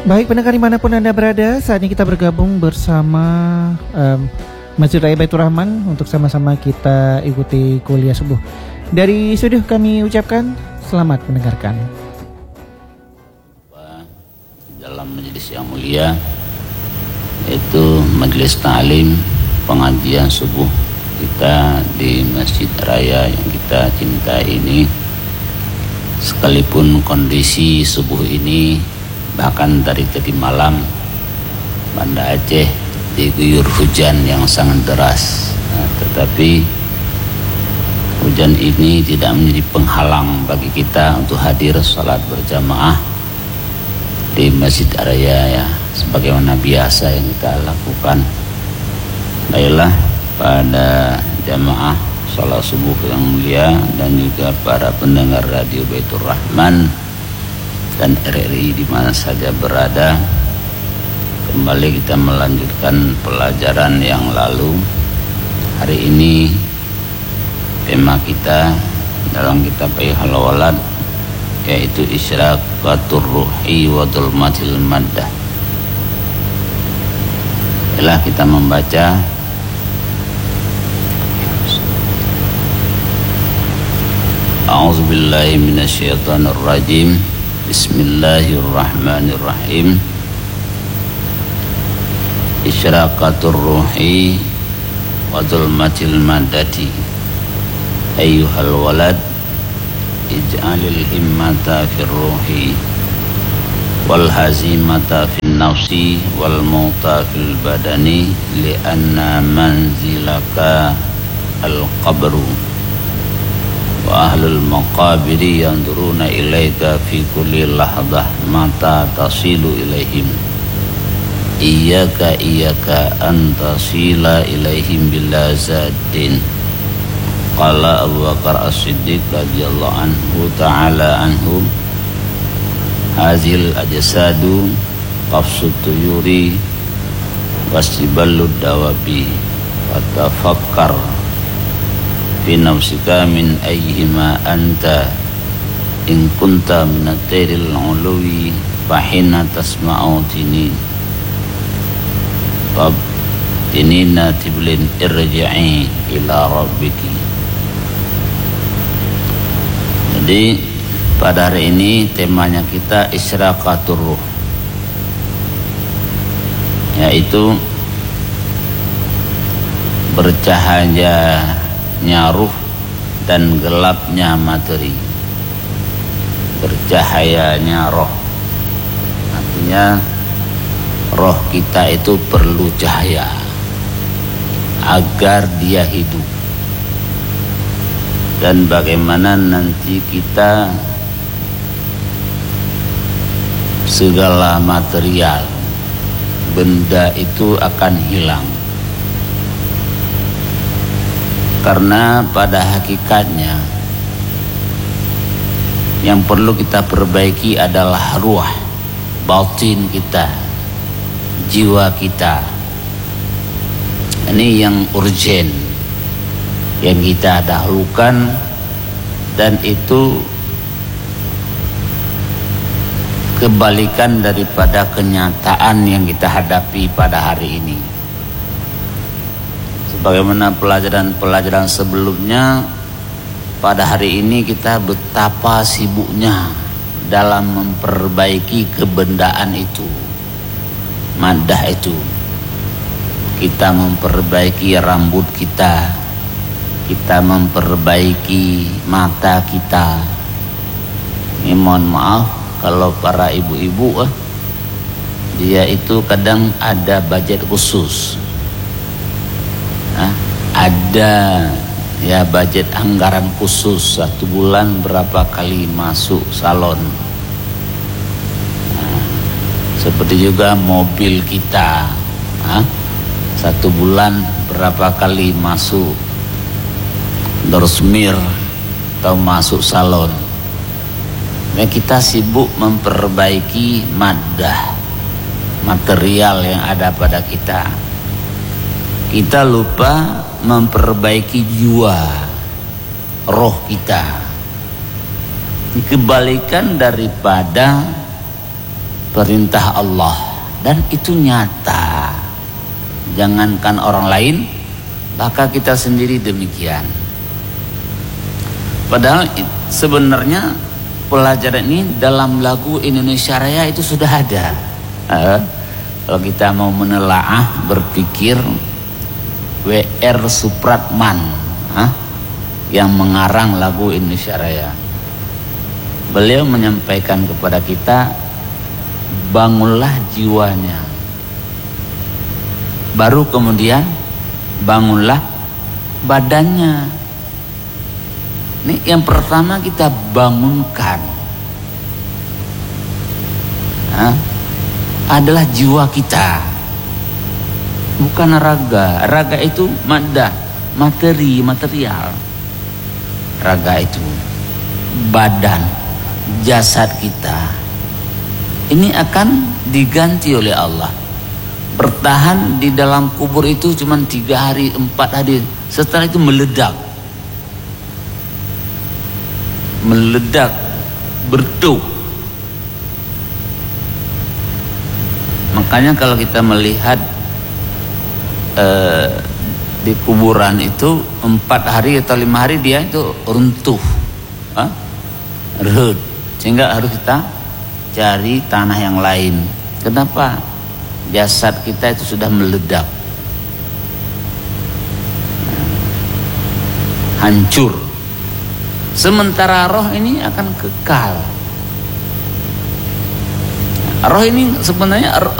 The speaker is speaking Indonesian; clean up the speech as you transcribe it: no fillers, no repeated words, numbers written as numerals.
Baik pendengar dimanapun Anda berada, saat ini kita bergabung bersama Masjid Raya Baitur Rahman untuk sama-sama kita ikuti kuliah subuh. Dari studio kami ucapkan selamat mendengarkan. Dalam majelis yang mulia, yaitu majelis ta'lim pengajian subuh kita di Masjid Raya yang kita cintai ini, sekalipun kondisi subuh ini bahkan dari tadi malam Banda Aceh diguyur hujan yang sangat deras, tetapi hujan ini tidak menjadi penghalang bagi kita untuk hadir salat berjamaah di Masjid Raya ya, sebagaimana biasa yang kita lakukan. Baiklah pada jamaah salat subuh yang mulia dan juga para pendengar radio Baitur Rahman dan RRI di mana saja berada, kembali kita melanjutkan pelajaran yang lalu. Hari ini tema kita dalam kitab Ihal Walad yaitu Isyraqatur Ruhi wa Dhulmatil Maddah. Ialah kita membaca A'udzubillahi minasyaitonir rajim. Bismillahirrahmanirrahim. Isyraqatur ruhi wa dhulmatil madati. Ayyuhal walad ij'alil himmata fir ruhi wal hazimata fin nafsi wal mauta fil badani li'anna manzilaka al qabru wa ahlul maqabiri yanzuruna ilaika fi kulli lahdah mata tasilu ilaihim iyyaka an tasila ilaihim bila zadin. Qala Abu Bakar As-Siddiq radhiyallahu anhu ta'ala anhu, hazil ajsadu qafsut tuyuri wasiballud dawabi wa tafakkar fi nafsika min ayyihima anta in kunta min at-tayril uluwi fahina tasma'u tinin tinina tiblin irji'i ila rabbiki. Jadi pada hari ini temanya kita Isyraqatur Ruh, yaitu bercahayanya ruh dan gelapnya materi. Bercahayanya roh, artinya roh kita itu perlu cahaya agar dia hidup. Dan bagaimana nanti kita segala material benda itu akan hilang. Karena pada hakikatnya yang perlu kita perbaiki adalah ruh, batin kita, jiwa kita. Ini yang urgen, yang kita dahulukan, dan itu kebalikan daripada kenyataan yang kita hadapi pada hari ini. Bagaimana pelajaran-pelajaran sebelumnya, pada hari ini kita betapa sibuknya dalam memperbaiki kebendaan itu, maddah itu. Kita memperbaiki rambut kita, kita memperbaiki mata kita. Ini mohon maaf kalau para ibu-ibu dia itu kadang ada budget khusus. Ada ya budget anggaran khusus, 1 bulan berapa kali masuk salon. Seperti juga mobil kita, 1 bulan berapa kali masuk dorsmir atau masuk salon. Nah, kita sibuk memperbaiki maddah, material yang ada pada kita. Kita lupa memperbaiki jiwa, roh kita. Kebalikan daripada perintah Allah, dan itu nyata. Jangankan orang lain, bahkan kita sendiri demikian. Padahal sebenarnya pelajaran ini dalam lagu Indonesia Raya itu sudah ada. Kalau kita mau menelaah, berpikir, W.R. Supratman yang mengarang lagu Indonesia Raya, beliau menyampaikan kepada kita, bangunlah jiwanya, baru kemudian bangunlah badannya. Ini yang pertama kita bangunkan adalah jiwa kita, bukan raga. Raga itu material. Raga itu badan, jasad kita. Ini akan diganti oleh Allah. Bertahan di dalam kubur itu cuma 3 hari, 4 hari. Setelah itu meledak, bertuk. Makanya kalau kita melihat di kuburan itu 4 hari atau 5 hari dia itu runtuh, reut, sehingga harus kita cari tanah yang lain. Kenapa? Jasad kita itu sudah meledak, hancur. Sementara roh ini akan kekal. Roh ini sebenarnya